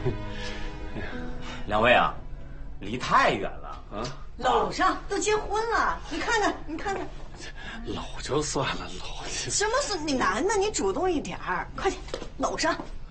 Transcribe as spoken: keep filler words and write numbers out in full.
两位啊，离太远了啊！ 搂上都结婚了，你看看，你看看。 搂就算了，搂就。 什么是你男的？你主动一点儿，快点搂上。